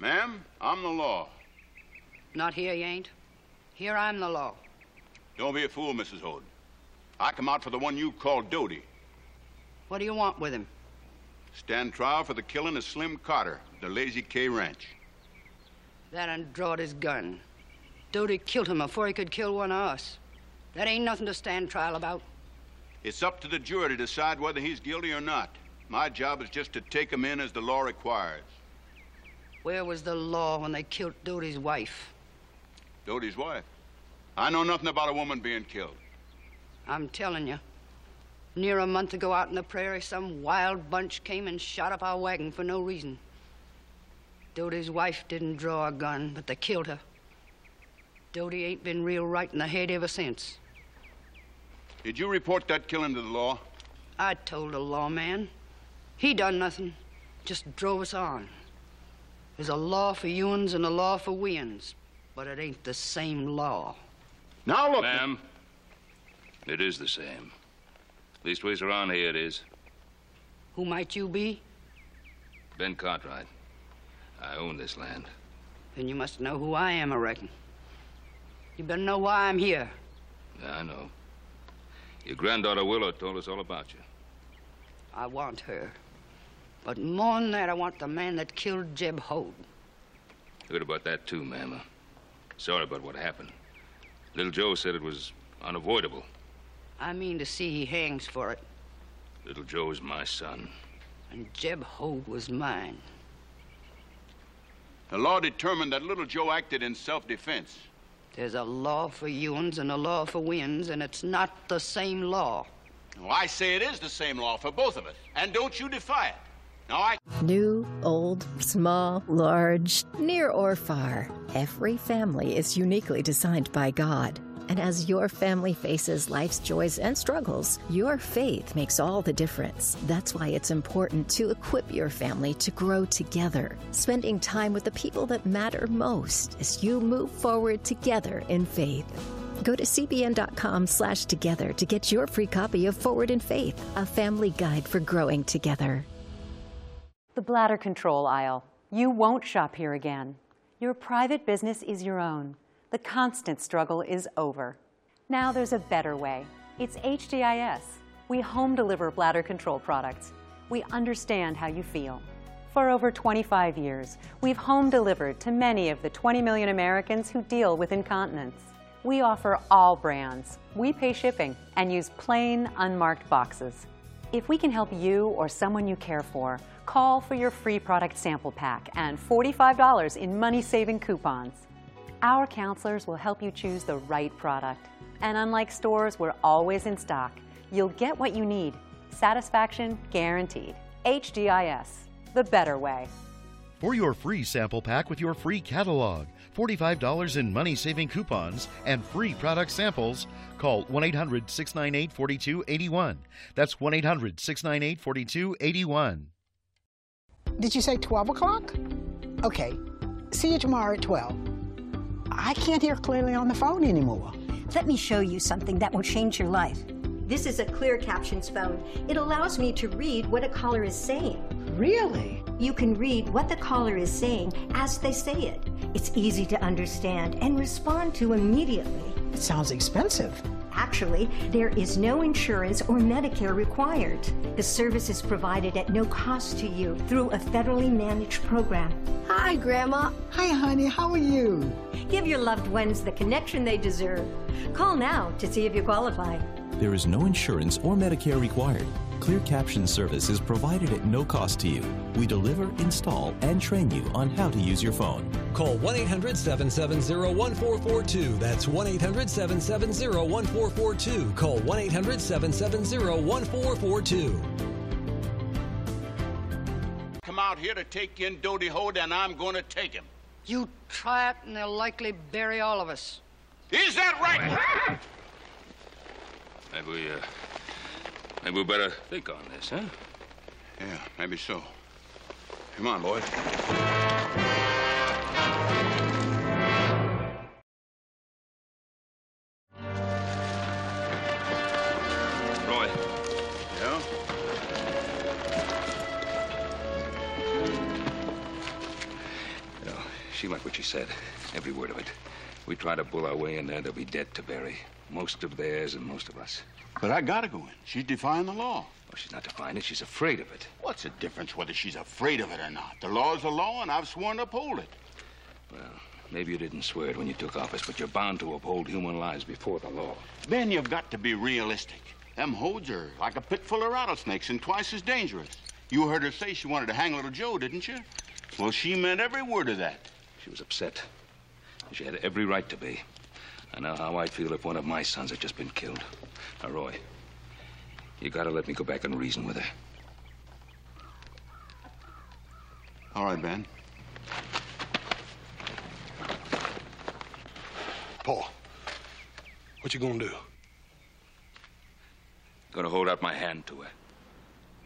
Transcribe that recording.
Ma'am, I'm the law. Not here, you ain't. Here I'm the law. Don't be a fool, Mrs. Hode. I come out for the one you call Doty. What do you want with him? Stand trial for the killing of Slim Carter, the Lazy K Ranch. That and drawed his gun. Doty killed him before he could kill one of us. That ain't nothing to stand trial about. It's up to the jury to decide whether he's guilty or not. My job is just to take him in as the law requires. Where was the law when they killed Doty's wife? Doty's wife? I know nothing about a woman being killed. I'm telling you. Near a month ago out in the prairie, some wild bunch came and shot up our wagon for no reason. Doty's wife didn't draw a gun, but they killed her. Doty ain't been real right in the head ever since. Did you report that killing to the law? I told the lawman. He done nothing, just drove us on. There's a law for you'uns and a law for we'uns, but it ain't the same law. Now look... Ma'am, it is the same. Leastways around here it is. Who might you be? Ben Cartwright. I own this land. Then you must know who I am, I reckon. You better know why I'm here. Yeah, I know. Your granddaughter Willow told us all about you. I want her. But more than that, I want the man that killed Jeb Hode. Heard about that too, ma'am. Sorry about what happened. Little Joe said it was unavoidable. I mean to see he hangs for it. Little Joe's my son. And Jeb Hode was mine. The law determined that little Joe acted in self-defense. There's a law for you'uns and a law for we'uns, and it's not the same law. Well, I say it is the same law for both of us. And don't you defy it. Now, New, old, small, large, near or far, every family is uniquely designed by God. And as your family faces life's joys and struggles, your faith makes all the difference. That's why it's important to equip your family to grow together, spending time with the people that matter most as you move forward together in faith. Go to cbn.com/together to get your free copy of Forward in Faith, a family guide for growing together. The bladder control aisle. You won't shop here again. Your private business is your own. The constant struggle is over. Now there's a better way. It's HDIS. We home deliver bladder control products. We understand how you feel. For over 25 years, we've home delivered to many of the 20 million Americans who deal with incontinence. We offer all brands. We pay shipping and use plain, unmarked boxes. If we can help you or someone you care for, call for your free product sample pack and $45 in money-saving coupons. Our counselors will help you choose the right product. And unlike stores, we're always in stock. You'll get what you need. Satisfaction guaranteed. HDIS, the better way. For your free sample pack with your free catalog, $45 in money-saving coupons, and free product samples, call 1-800-698-4281. That's 1-800-698-4281. Did you say 12 o'clock? Okay. See you tomorrow at 12. I can't hear clearly on the phone anymore. Let me show you something that will change your life. This is a Clear Captions phone. It allows me to read what a caller is saying. Really? You can read what the caller is saying as they say it. It's easy to understand and respond to immediately. It sounds expensive. Actually, there is no insurance or Medicare required. The service is provided at no cost to you through a federally managed program. Hi, Grandma. Hi, honey. How are you? Give your loved ones the connection they deserve. Call now to see if you qualify. There is no insurance or Medicare required. Clear Caption service is provided at no cost to you. We deliver, install, and train you on how to use your phone. Call 1-800-770-1442. That's 1-800-770-1442. Call 1-800-770-1442. come out here to take in Doty Hode, and I'm going to take him. You try it, and they'll likely bury all of us. Is that right? Maybe we better think on this, huh? Yeah, maybe so. Come on, boys. Roy. Yeah? she meant what she said. Every word of it. We try to pull our way in there, there'll be debt to bury. Most of theirs and most of us. But I gotta go in. She's defying the law. Well, she's not defying it. She's afraid of it. What's the difference whether she's afraid of it or not? The law's the law, and I've sworn to uphold it. Well, maybe you didn't swear it when you took office, but you're bound to uphold human lives before the law. Ben, you've got to be realistic. Them Hodes are like a pit full of rattlesnakes and twice as dangerous. You heard her say she wanted to hang little Joe, didn't you? Well, she meant every word of that. She was upset. She had every right to be. I know how I'd feel if one of my sons had just been killed. Now, Roy, you gotta let me go back and reason with her. All right, Ben. Paul, what you gonna do? Gonna hold out my hand to her.